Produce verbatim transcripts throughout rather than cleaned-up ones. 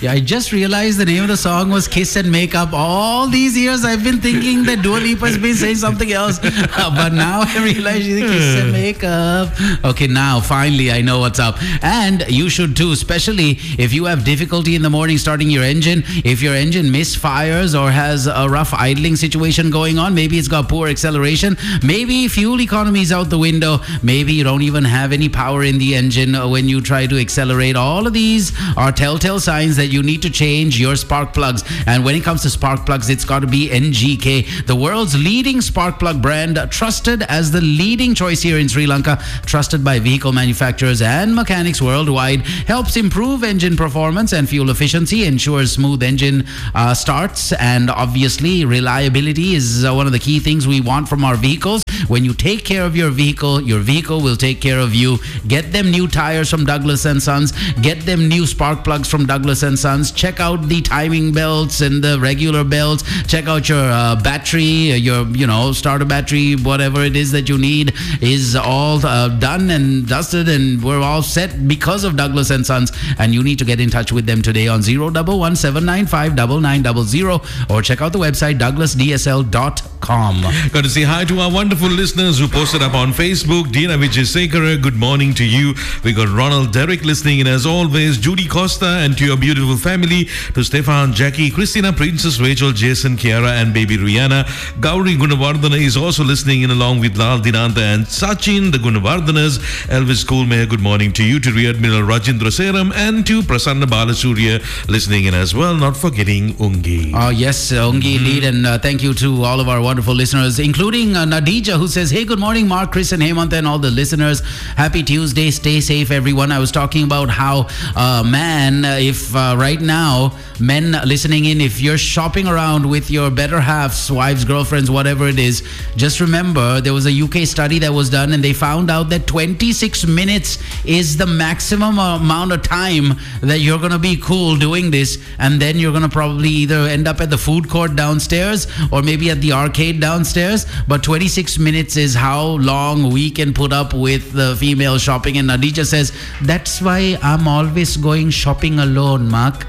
Yeah, I just realized the name of the song was Kiss and Make Up. All these years I've been thinking that Dua Lipa's been saying something else. But now I realize she's Kiss and Make Up. Okay, now finally I know what's up. And you should too, especially if you have difficulty in the morning starting your engine. If your engine misfires or has a rough idling situation going on, maybe it's got poor acceleration, maybe fuel economy is out the window, maybe you don't even have any power in the engine when you try to accelerate. All of these are telltale signs that you need to change your spark plugs. And when it comes to spark plugs, it's got to be N G K, the world's leading spark plug brand, trusted as the leading choice here in Sri Lanka, trusted by vehicle manufacturers and mechanics worldwide, helps improve engine performance and fuel efficiency, ensures smooth engine uh, starts, and obviously reliability is uh, one of the key things we want from our vehicles. When you take care of your vehicle, your vehicle will take care of you. Get them new tires from Douglas and Sons. Get them new spark plugs from Douglas and Sons. Check out the timing belts and the regular belts. Check out your uh, battery, your, you know, starter battery, whatever it is that you need is all uh, done and dusted, and we're all set because of Douglas and Sons. And you need to get in touch with them today on zero one one seven nine five nine nine zero zero or check out the website douglas d s l dot com. Got to say hi to our wonderful listeners who posted up on Facebook. Dina Vijayasekara, good morning to you. We got Ronald Derek listening in as always. Judy Costa, and to your beautiful family. To Stefan, Jackie, Christina, Princess Rachel, Jason, Kiara, and baby Rihanna. Gauri Gunavardhana is also listening in along with Lal Dinanta and Sachin, the Gunavardhanas. Elvis Coolmeyer, good morning to you. To Rear Admiral Rajendra Seram, and to Prasanna Balasurya listening in as well. Not forgetting Ungi. Oh, yes, uh, Ungi mm-hmm. indeed. And uh, thank you to all of our wonderful listeners, including uh, Nadija, who says, hey, good morning, Mark, Chris, and Hemant, and all the listeners. Happy Tuesday. Stay safe, everyone. I was talking about how, uh, man, if uh, right now, men listening in, if you're shopping around with your better halves, wives, girlfriends, whatever it is, just remember there was a U K study that was done, and they found out that twenty-six minutes is the maximum amount of time that you're going to be cool doing this, and then you're going to probably either end up at the food court downstairs or maybe at the arcade downstairs. But twenty-six minutes is how long we can put up with the female shopping. And Nadija says, that's why I'm always going shopping alone, Mark.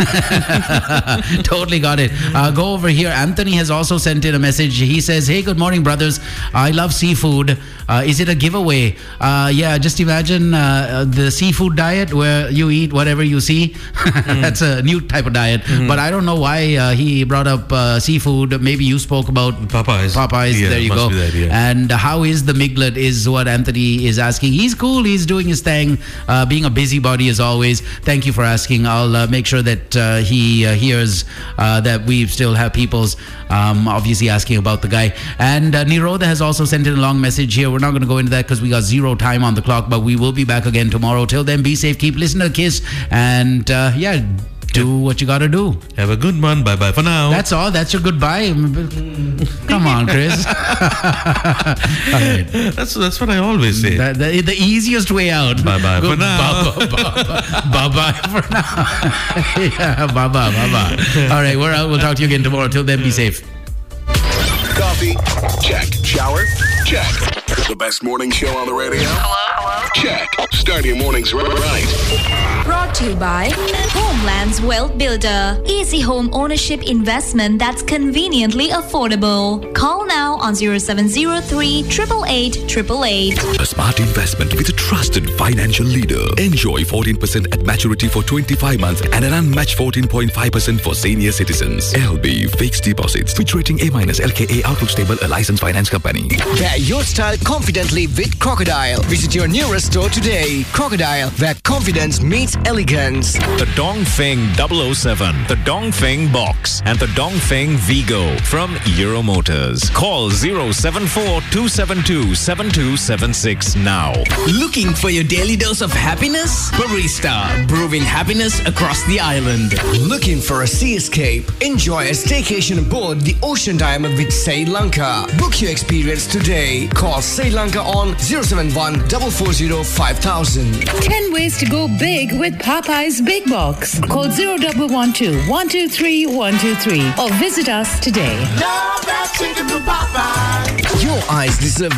Totally got it. Uh, go over here. Anthony has also sent in a message. He says, hey, good morning, brothers. I love seafood. Uh, is it a giveaway? Uh, yeah, just imagine uh, the seafood diet where you eat whatever you see. mm. That's a new type of diet. Mm-hmm. But I don't know why uh, he brought up uh, seafood. Maybe you spoke about Popeyes. Popeyes. Yeah, there you go. That, yeah. And how is the miglet is what Anthony is asking. He's cool. He's doing his thing. Uh, being a busybody as always. Thank you for asking. I'll uh, make sure that uh, he uh, hears uh, that we still have people's um, obviously asking about the guy. And uh, Nirodha has also sent in a long message here. We're not going to go into that because we got zero time on the clock, but we will be back again tomorrow. Till then, be safe, keep listening to Kiss, and uh, yeah, do what you got to do. Have a good one. Bye bye for now. That's all. That's your goodbye. Come on, Chris. Right. That's that's what I always say. The, the, the easiest way out. Bye bye for now. Bye bye for now. Yeah, bye bye, bye bye. All right, we're out. We'll talk to you again tomorrow. Till then, be safe. Coffee? Check. Shower? Check. The best morning show on the radio? Hello? Hello? Check. Start your mornings right. Brought to you by Homeland's Wealth Builder. Easy home ownership investment that's conveniently affordable. Call now on zero seven zero three, eight eight eight, eight eight eight. A smart investment with a trusted financial leader. Enjoy fourteen percent at maturity for twenty-five months and an unmatched fourteen point five percent for senior citizens. L B Fixed Deposits. Fitch rating A minus, L K A Outlook Stable, a licensed finance company. Wear your style confidently with Crocodile. Visit your nearest store today. Crocodile, where confidence meets elegance. The Dongfeng double oh seven, the Dongfeng Box, and the Dongfeng Vigo from Euro Motors. Call zero seven four, two seven two, seven two seven six now. Looking for your daily dose of happiness? Barista, brewing happiness across the island. Looking for a sea escape? Enjoy a staycation aboard the Ocean Diamond with Sri Lanka. Book your experience today. Call Sri Lanka on zero seven one, four four zero, five thousand. ten ways to go big with Popeye's Big Box. Call zero one one two, one two three, one two three or visit us today. Your eyes deserve